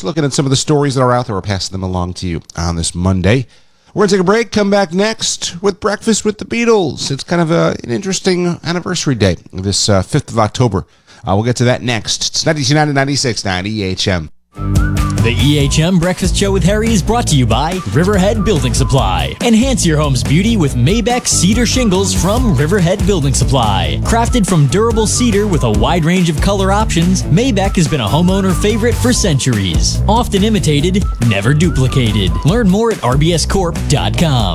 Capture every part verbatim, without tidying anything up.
out, looking at some of the stories that are out there. We're passing them along to you on this Monday. We're going to take a break, come back next with Breakfast with the Beatles. It's kind of a, an interesting anniversary day, this uh, fifth of October. Uh, we'll get to that next. It's ninety-two point nine to ninety-six point nine E H M. The E H M Breakfast Show with Harry is brought to you by Riverhead Building Supply. Enhance your home's beauty with Maybeck Cedar Shingles from Riverhead Building Supply. Crafted from durable cedar with a wide range of color options, Maybeck has been a homeowner favorite for centuries. Often imitated, never duplicated. Learn more at r b s corp dot com.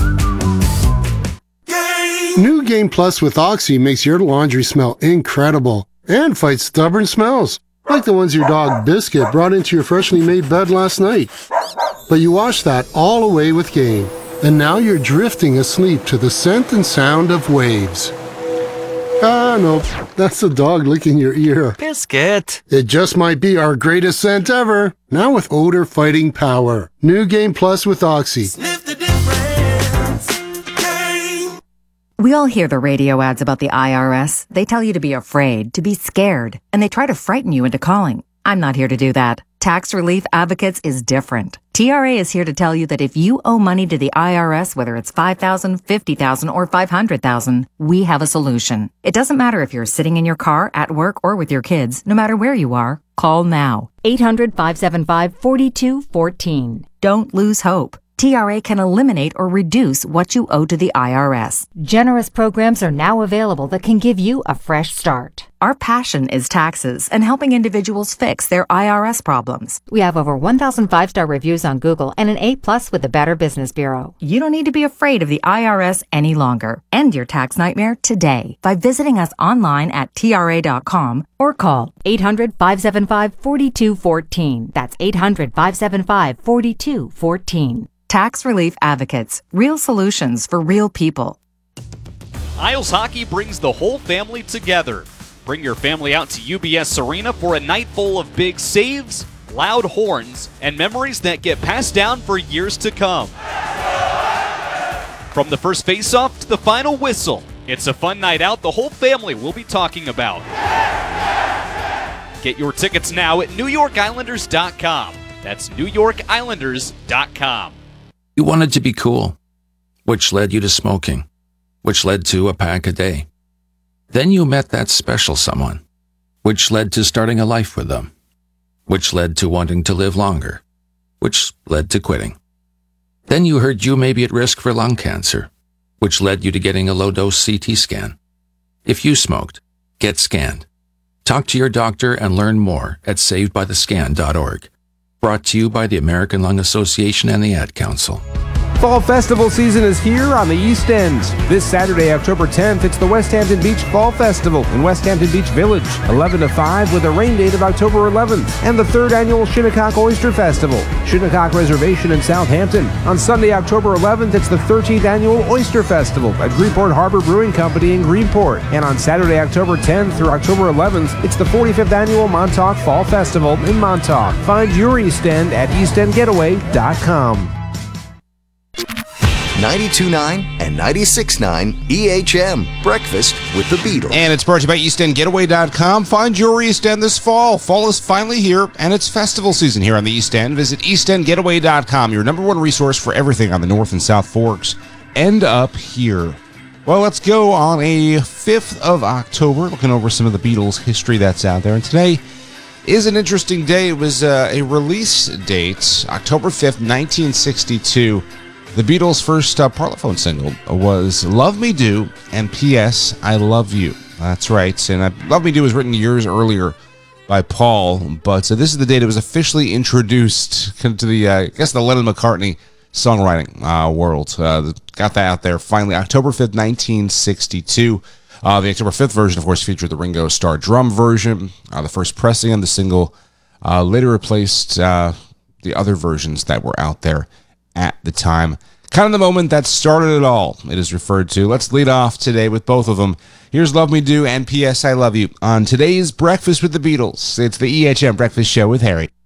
New Game Plus with Oxy makes your laundry smell incredible and fights stubborn smells, like the ones your dog Biscuit brought into your freshly made bed last night. But you washed that all away with Game, and now you're drifting asleep to the scent and sound of waves. Ah, no, that's the dog licking your ear. Biscuit! It just might be our greatest scent ever, now with odor-fighting power. New Game Plus with Oxy. Sniff the difference. Game. We all hear the radio ads about the I R S. They tell you to be afraid, to be scared, and they try to frighten you into calling. I'm not here to do that. Tax Relief Advocates is different. T R A is here to tell you that if you owe money to the I R S, whether it's five thousand dollars, fifty thousand dollars, or five hundred thousand dollars, we have a solution. It doesn't matter if you're sitting in your car, at work, or with your kids. No matter where you are, call now. eight hundred, five seven five, four two one four. Don't lose hope. T R A can eliminate or reduce what you owe to the I R S. Generous programs are now available that can give you a fresh start. Our passion is taxes and helping individuals fix their I R S problems. We have over one thousand five-star reviews on Google and an A plus with the Better Business Bureau. You don't need to be afraid of the I R S any longer. End your tax nightmare today by visiting us online at T R A dot com or call eight hundred, five seven five, four two one four. That's eight hundred, five seven five, four two one four. Tax Relief Advocates. Real solutions for real people. Isles Hockey brings the whole family together. Bring your family out to U B S Arena for a night full of big saves, loud horns, and memories that get passed down for years to come. From the first face-off to the final whistle, it's a fun night out the whole family will be talking about. Get your tickets now at New York Islanders dot com. That's New York Islanders dot com. You wanted to be cool, which led you to smoking, which led to a pack a day. Then you met that special someone, which led to starting a life with them, which led to wanting to live longer, which led to quitting. Then you heard you may be at risk for lung cancer, which led you to getting a low-dose C T scan. If you smoked, get scanned. Talk to your doctor and learn more at saved by the scan dot org. Brought to you by the American Lung Association and the Ad Council. Fall festival season is here on the East End. This Saturday, October tenth, it's the West Hampton Beach Fall Festival in West Hampton Beach Village, eleven to five with a rain date of October eleventh, and the third annual Shinnecock Oyster Festival, Shinnecock Reservation in Southampton. On Sunday, October eleventh, it's the thirteenth annual Oyster Festival at Greenport Harbor Brewing Company in Greenport. And on Saturday, October tenth through October eleventh, it's the forty-fifth annual Montauk Fall Festival in Montauk. Find your East End at east end getaway dot com. ninety-two point nine and ninety-six point nine E H M. Breakfast with the Beatles. And it's brought to you by east end getaway dot com. Find your East End this fall. Fall is finally here, and it's festival season here on the East End. Visit east end getaway dot com, your number one resource for everything on the North and South Forks. End up here. Well, let's go on a fifth of October, looking over some of the Beatles history that's out there. And today is an interesting day. It was uh, a release date, October fifth, nineteen sixty-two. The Beatles' first uh, Parlophone single was Love Me Do and P S I Love You. That's right. And uh, Love Me Do was written years earlier by Paul, but uh, this is the date it was officially introduced to the, uh, I guess, the Lennon-McCartney songwriting uh, world. Uh, got that out there finally, October fifth, nineteen sixty-two. Uh, the October fifth version, of course, featured the Ringo Starr drum version. Uh, the first pressing of the single uh, later replaced uh, the other versions that were out there at the time. Kind of the moment that started it all, it is referred to. Let's lead off today with both of them. Here's Love Me Do and P S I Love You on today's Breakfast with the Beatles. It's the E H M Breakfast Show with Harry.